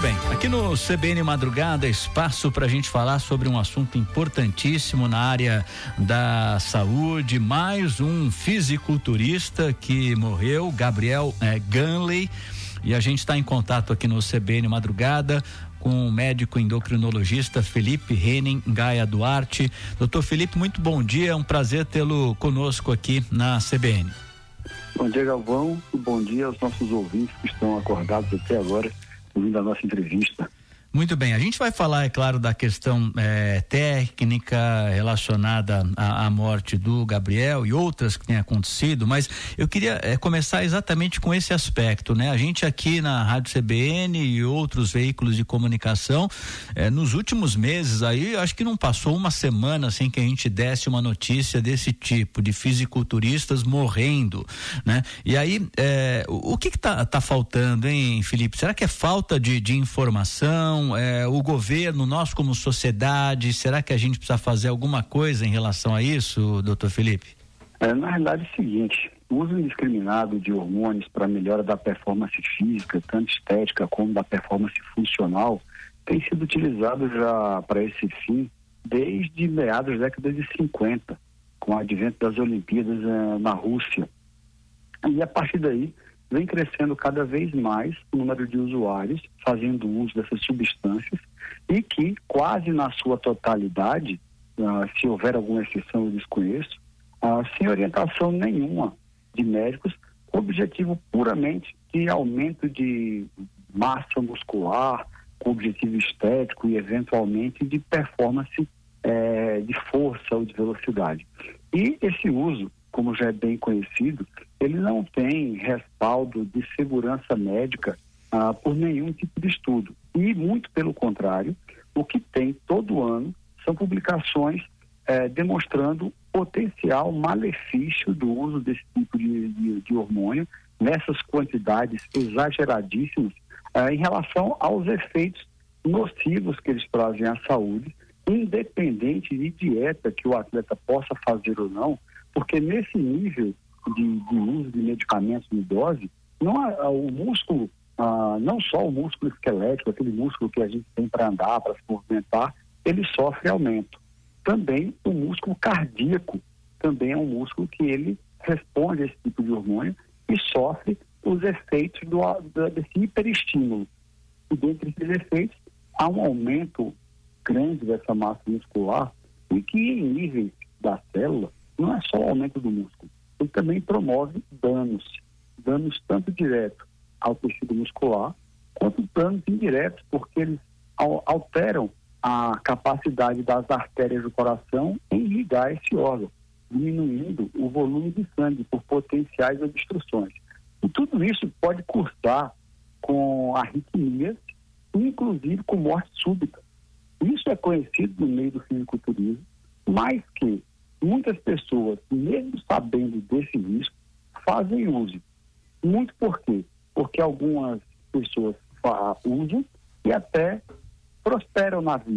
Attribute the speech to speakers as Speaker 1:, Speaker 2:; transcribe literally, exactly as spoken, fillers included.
Speaker 1: bem, aqui no C B N Madrugada, espaço para a gente falar sobre um assunto importantíssimo na área da saúde. Mais um fisiculturista que morreu, Gabriel eh, Ganley, e a gente está em contato aqui no C B N Madrugada com o médico endocrinologista Felipe Henning Gaia Duarte. Doutor Felipe, muito bom dia, é um prazer tê-lo conosco aqui na C B N.
Speaker 2: Bom dia, Galvão, e bom dia aos nossos ouvintes que estão acordados até agora, ouvindo a nossa entrevista.
Speaker 1: Muito bem, a gente vai falar, é claro, da questão é, técnica relacionada à, à morte do Gabriel e outras que têm acontecido, mas eu queria é, começar exatamente com esse aspecto, né? A gente aqui na Rádio C B N e outros veículos de comunicação, é, nos últimos meses aí, acho que não passou uma semana sem que a gente desse uma notícia desse tipo, de fisiculturistas morrendo, né? E aí, é, o, o que que tá, tá faltando, hein, Felipe? Será que é falta de, de informação? É, o governo, nós como sociedade, será que a gente precisa fazer alguma coisa em relação a isso, doutor Felipe?
Speaker 2: É, na realidade é o seguinte, o uso indiscriminado de hormônios para melhora da performance física, tanto estética como da performance funcional, tem sido utilizado já para esse fim desde meados da década de cinquenta, com o advento das Olimpíadas eh, na Rússia. E a partir daí, vem crescendo cada vez mais o número de usuários fazendo uso dessas substâncias e que quase na sua totalidade, uh, se houver alguma exceção eu desconheço, uh, sem orientação nenhuma de médicos, com objetivo puramente de aumento de massa muscular, com objetivo estético e eventualmente de performance eh, de força ou de velocidade. E esse uso, como já é bem conhecido, ele não tem respaldo de segurança médica ah, por nenhum tipo de estudo. E, muito pelo contrário, o que tem todo ano são publicações eh, demonstrando potencial malefício do uso desse tipo de, de, de hormônio, nessas quantidades exageradíssimas, ah, em relação aos efeitos nocivos que eles trazem à saúde, independente de dieta que o atleta possa fazer ou não, porque nesse nível de, de uso de medicamentos em dose, não há, o músculo, ah, não só o músculo esquelético, aquele músculo que a gente tem para andar, para se movimentar, ele sofre aumento. Também o músculo cardíaco, também é um músculo que ele responde a esse tipo de hormônio e sofre os efeitos do, do, desse hiperestímulo. E dentre esses efeitos, há um aumento grande dessa massa muscular e que em níveis da célula, não é só o aumento do músculo, ele também promove danos, danos tanto diretos ao tecido muscular, quanto danos indiretos, porque eles alteram a capacidade das artérias do coração em irrigar esse órgão, diminuindo o volume de sangue por potenciais obstruções. E tudo isso pode cursar com arritmias, inclusive com morte súbita. Isso é conhecido no meio do fisiculturismo, mas que muitas pessoas, mesmo sabendo desse risco, fazem uso. Muito por quê? Porque algumas pessoas usam e até prosperam na vida.